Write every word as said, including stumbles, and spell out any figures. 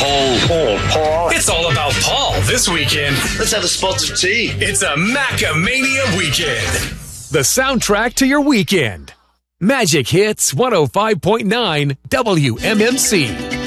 Paul. Paul. Paul. It's all about Paul this weekend. Let's have a spot of tea. It's a Macamania weekend. The soundtrack to your weekend. Magic Hits one oh five point nine W M M C.